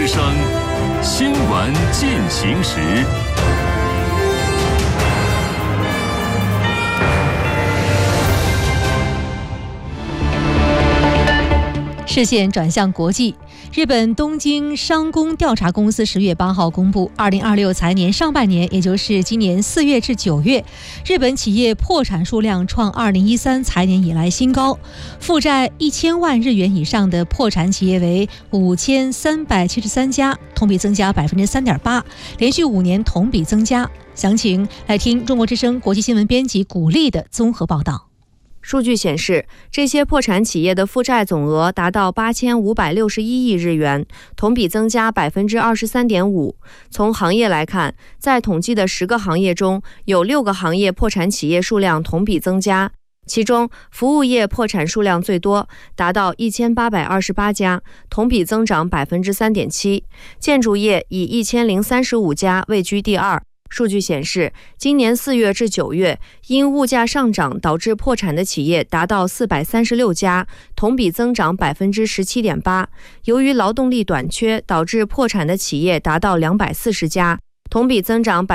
之声新闻进行时。 视线转向国际，日本东京商工调查公司10月8号公布，2026财年上半年，也就是今年4月至9月，日本企业破产数量创2013财年以来新高，负债1000万日元以上的破产企业为5373家，同比增加3.8%，连续5年同比增加。详情来听中国之声国际新闻编辑古丽的综合报道。 数据显示，这些破产企业的负债总额达到8561亿日元，同比增加23.5%。从行业来看，在统计的10个行业中，有6个行业破产企业数量同比增加，其中服务业破产数量最多，达到1828家，同比增长3.7%。建筑业以1035家位居第二。数据显示，今年4月至9月，因物价上涨导致破产的企业达到436家，同比增长17.8%。由于劳动力短缺，导致破产的企业达到240家，同比增长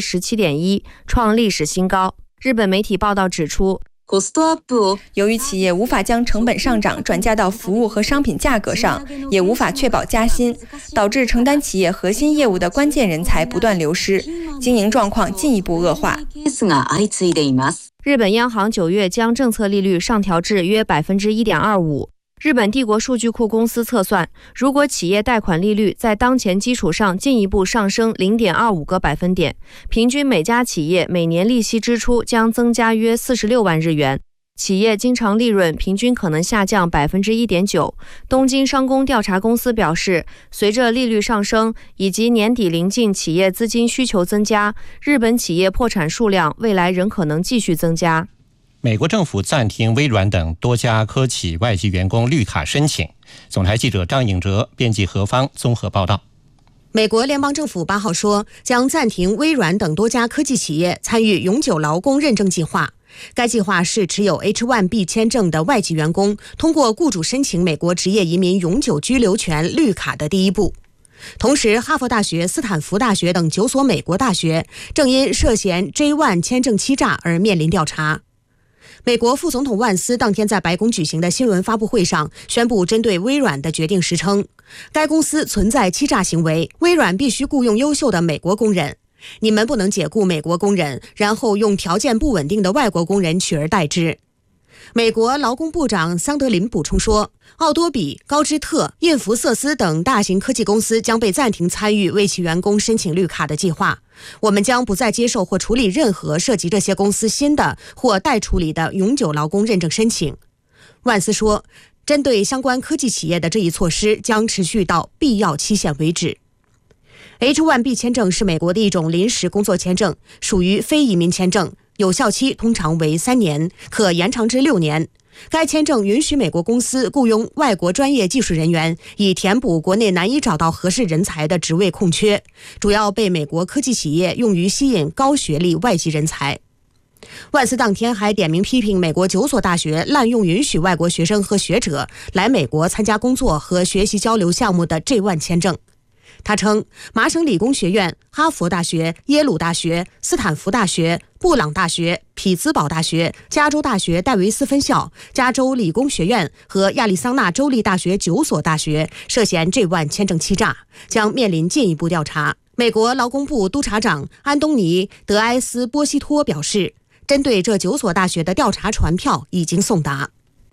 17.1%，创历史新高。日本媒体报道指出， 由于企业无法将成本上涨转嫁到服务和商品价格上，也无法确保加薪，导致承担企业核心业务的关键人才不断流失，经营状况进一步恶化。 日本央行9月将政策利率上调至约1.25%。日本帝国数据库公司测算，如果企业贷款利率在当前基础上进一步上升0.25个百分点，平均每家企业每年利息支出将增加约46万日元，企业经常利润平均可能下降1.9%。东京商工调查公司表示，随着利率上升以及年底临近企业资金需求增加，日本企业破产数量未来仍可能继续增加。 美国政府暂停微软等多家科企外籍员工绿卡申请。总台记者张颖哲编辑何方综合报道。 美国联邦政府8号说，将暂停微软等多家科技企业参与永久劳工认证计划。该计划是持有 H-1B 签证的外籍员工通过雇主申请美国职业移民永久居留权绿卡的第一步。同时，哈佛大学、斯坦福大学等9所美国大学正因涉嫌 J-1 签证欺诈而面临调查。美国副总统万斯当天在白宫举行的新闻发布会上宣布，针对微软的决定时称，该公司存在欺诈行为，微软必须雇佣优秀的美国工人，你们不能解雇美国工人，然后用条件不稳定的外国工人取而代之。美国劳工部长桑德林补充说，奥多比、高知特、印福瑟斯等大型科技公司将被暂停参与为其员工申请绿卡的计划。我们将不再接受或处理任何涉及这些公司新的或待处理的永久劳工认证申请。万斯说，针对相关科技企业的这一措施将持续到必要期限为止。H-1B 签证是美国的一种临时工作签证，属于非移民签证，有效期通常为3年，可延长至6年。该签证允许美国公司雇佣外国专业技术人员，以填补国内难以找到合适人才的职位空缺，主要被美国科技企业用于吸引高学历外籍人才。万斯当天还点名批评美国9所大学滥用允许外国学生和学者来美国参加工作和学习交流项目的 J-1 签证。他称，麻省理工学院、哈佛大学、耶鲁大学、斯坦福大学、布朗大学、匹兹堡大学、加州大学戴维斯分校、加州理工学院和亚利桑那州立大学9所大学涉嫌J-1签证欺诈，将面临进一步调查。美国劳工部督察长安东尼·德埃斯波西托表示，针对这9所大学的调查传票已经送达。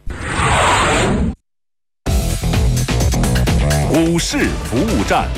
股市服务站。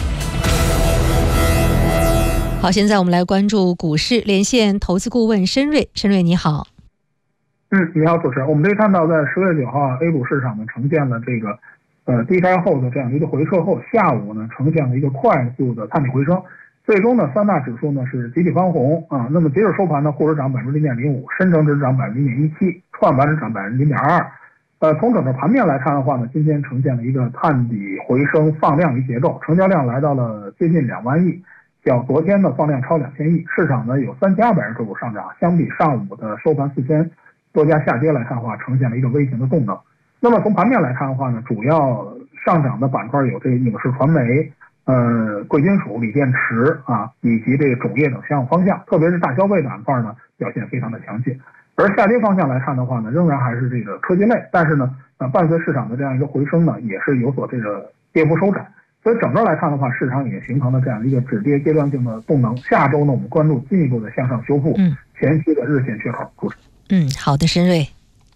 好，现在我们来关注股市，连线投资顾问申瑞。申瑞你好。 你好主持人。我们可以看到，在10月9号 A 股市场呢呈现了这个低开后的这样一个回撤后，下午呢呈现了一个快速的探底回升，最终呢3大指数呢是集体翻红啊。那么截止收盘呢，沪指涨0.05%，深成指涨0.17%，创业板指涨0.02%。从整个盘面来看的话呢，今天呈现了一个探底回升放量一结构，成交量来到了接近2万亿。较昨天的放量超2000亿，市场呢有3200只个股上涨，相比上午的收盘4000多家下跌来看的话，呈现了一个微型的动能。那么从盘面来看的话呢，主要上涨的板块有这个影视传媒、 贵金属、锂电池以及这个种业等相应方向，特别是大消费板块呢表现非常的强劲。而下跌方向来看的话呢，仍然还是这个科技类，但是呢，伴随市场的这样一个回升呢，也是有所这个跌幅收窄。所以整个来看的话，市场也形成了这样一个止跌阶段性的动能。下周呢，我们关注进一步的向上修复前期的日线缺口。 好的，申瑞。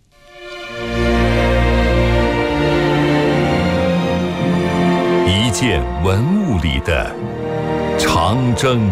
一件文物里的长征。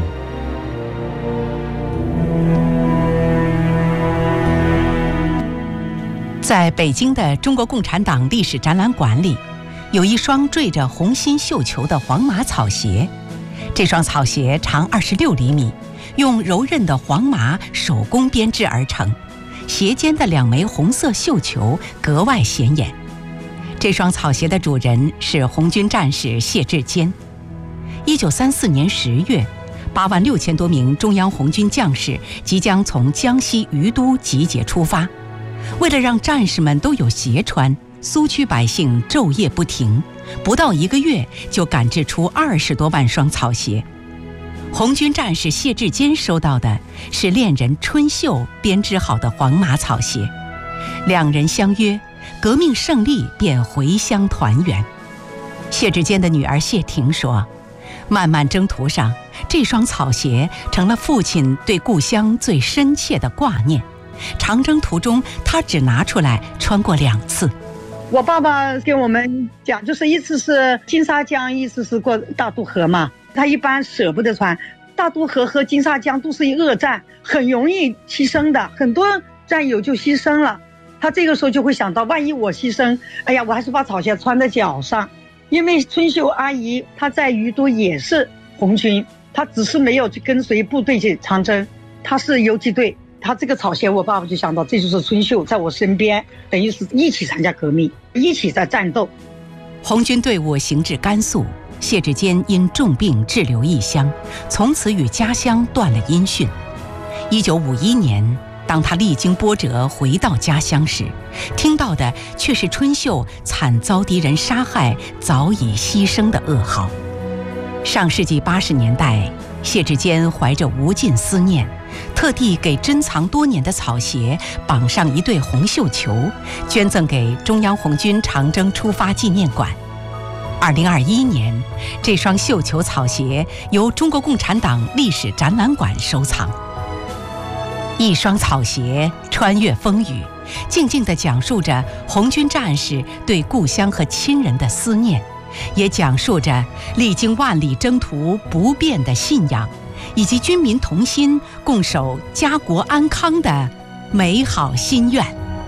在北京的中国共产党历史展览馆里，有一双缀着红心绣球的黄麻草鞋。这双草鞋长26厘米，用柔韧的黄麻手工编织而成，鞋尖的2枚红色绣球格外显眼。这双草鞋的主人是红军战士谢志坚。1934年10月，8万6千多名中央红军将士即将从江西于都集结出发。为了让战士们都有鞋穿，苏区百姓昼夜不停，不到1个月就赶制出20多万双草鞋。红军战士谢志坚收到的是恋人春秀编织好的黄麻草鞋，两人相约，革命胜利便回乡团圆。谢志坚的女儿谢婷说，漫漫征途上，这双草鞋成了父亲对故乡最深切的挂念。长征途中，他只拿出来穿过2次。 我爸爸给我们讲，就是一次是金沙江，一次是过大渡河嘛。他一般舍不得穿，大渡河和金沙江都是恶战，很容易牺牲的，很多战友就牺牲了。他这个时候就会想到，万一我牺牲，哎呀，我还是把草鞋穿在脚上。因为春秀阿姨她在于都也是红军，她只是没有去跟随部队去长征，她是游击队。他这个草鞋，我爸爸就想到，这就是春秀在我身边，等于是一起参加革命，一起在战斗。 红军队伍行至甘肃，谢志坚因重病滞留异乡，从此与家乡断了音讯。1951年，当他历经波折回到家乡时，听到的却是春秀惨遭敌人杀害、早已牺牲的噩耗。上世纪80年代，谢志坚怀着无尽思念，特地给珍藏多年的草鞋绑上一对红绣球，捐赠给中央红军长征出发纪念馆。2021年，这双绣球草鞋由中国共产党历史展览馆收藏。一双草鞋穿越风雨，静静地讲述着红军战士对故乡和亲人的思念，也讲述着历经万里征途不变的信仰，以及军民同心共守家国安康的美好心愿。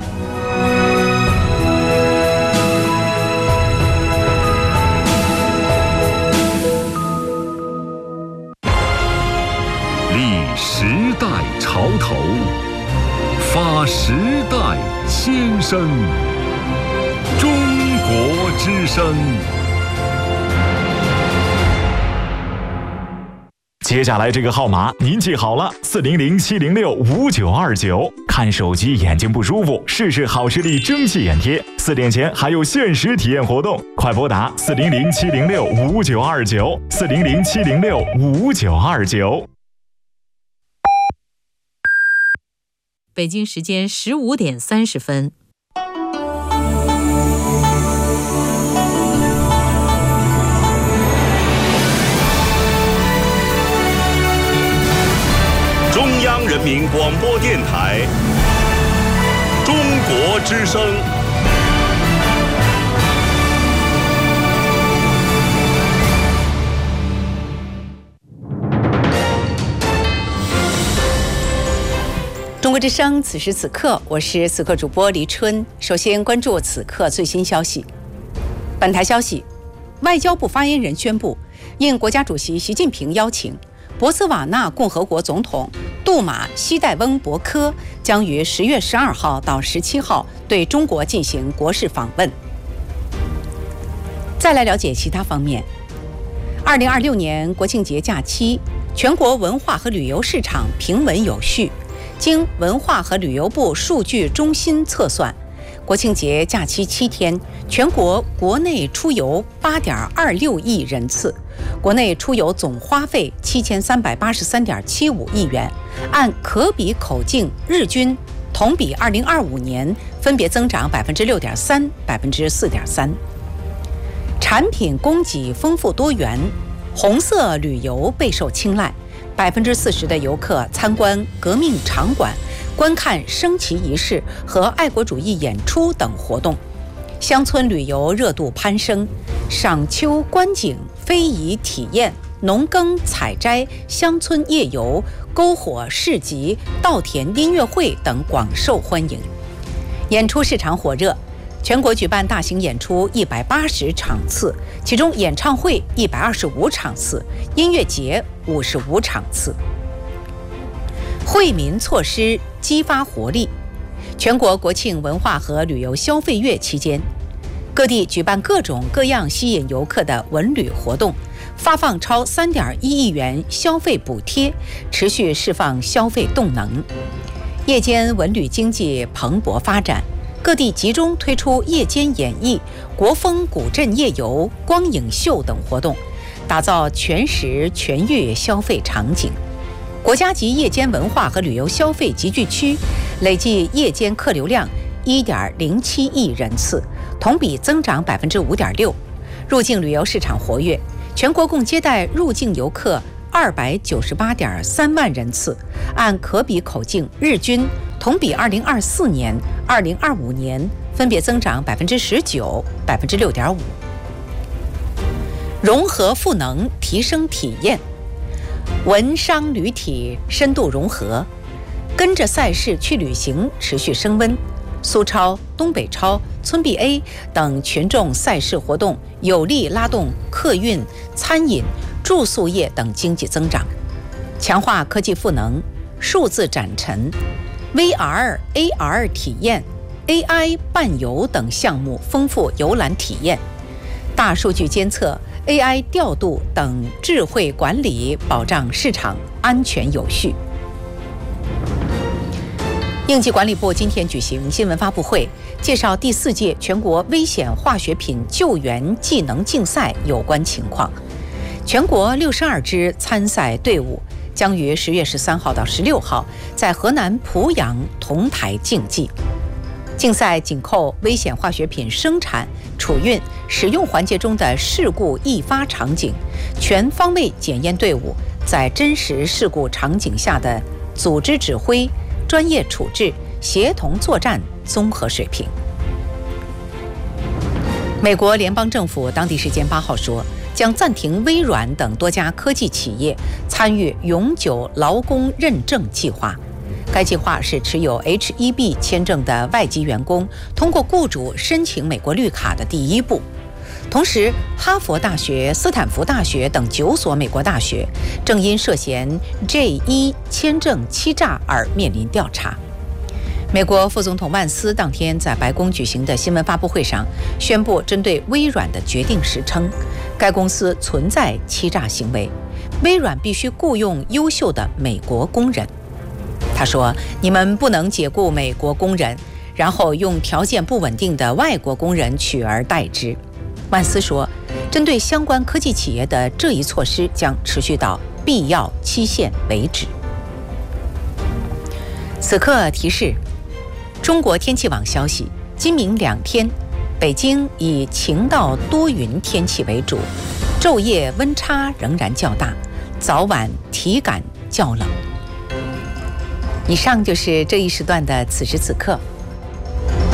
立时代潮头，发时代先声。中国之声。 接下来这个号码您记好了，400-706-5929。看手机眼睛不舒服，试试好视力蒸汽眼贴，4点前还有限时体验活动，快拨打400-706-5929，400-706-5929。 北京时间15点30分。 中央人民广播电台中国之声。 中国之声，此时此刻，我是此刻主播黎春。首先关注此刻最新消息。本台消息，外交部发言人宣布，应国家主席习近平邀请，博茨瓦纳共和国总统杜马西代翁博科将于10月12号到17号对中国进行国事访问。再来了解其他方面。2026年国庆节假期，全国文化和旅游市场平稳有序。经文化和旅游部数据中心测算， 国庆节假期7天，全国国内出游8.26亿人次，国内出游总花费7383.75亿元，按可比口径日均同比2025年分别增长6.3%、4.3%。产品供给丰富多元，红色旅游备受青睐，40%的游客参观革命场馆，观看升旗仪式和爱国主义演出等活动。乡村旅游热度攀升，赏秋观景、非遗体验、农耕采摘、乡村夜游、篝火市集、稻田音乐会等广受欢迎。演出市场火热，全国举办大型演出180场次，其中演唱会125场次，音乐节55场次。惠民措施激发活力。全国国庆文化和旅游消费月期间，各地举办各种各样吸引游客的文旅活动，发放超3.1亿元消费补贴，持续释放消费动能。夜间文旅经济蓬勃发展，各地集中推出夜间演艺、国风古镇夜游、光影秀等活动，打造全时全域消费场景。国家级夜间文化和旅游消费集聚区累计夜间客流量1.07亿人次，同比增长5.6%。入境旅游市场活跃，全国共接待入境游客298.3万人次，按可比口径日均同比2024年、2025年分别增长19%、6.5%。融合赋能，提升体验。文商旅体深度融合，跟着赛事去旅行持续升温。苏超、东北超、村 BA 等群众赛事活动有力拉动客运、餐饮、住宿业等经济增长，强化科技赋能、数字展陈、VR、AR 体验、AI 伴游等项目丰富游览体验，大数据监测、AI 调度等智慧管理，保障市场安全有序。应急管理部今天举行新闻发布会，介绍第4届全国危险化学品救援技能竞赛有关情况。全国62支参赛队伍将于10月13号到16号在河南濮阳同台竞技。竞赛紧扣危险化学品生产、储运、使用环节中的事故易发场景，全方位检验队伍在真实事故场景下的组织指挥、专业处置、协同作战综合水平。美国联邦政府当地时间8号说，将暂停微软等多家科技企业参与永久劳工认证计划。该计划是持有 H-1B 签证的外籍员工通过雇主申请美国绿卡的第一步。同时，哈佛大学、斯坦福大学等9所美国大学正因涉嫌 J-1 签证欺诈而面临调查。美国副总统万斯当天在白宫举行的新闻发布会上宣布，针对微软的决定时称，该公司存在欺诈行为，微软必须雇佣优秀的美国工人。他说，你们不能解雇美国工人，然后用条件不稳定的外国工人取而代之。万斯说，针对相关科技企业的这一措施将持续到必要期限为止。此刻提示，中国天气网消息，今明2天，北京以晴到多云天气为主，昼夜温差仍然较大，早晚体感较冷。以上就是这一时段的此时此刻。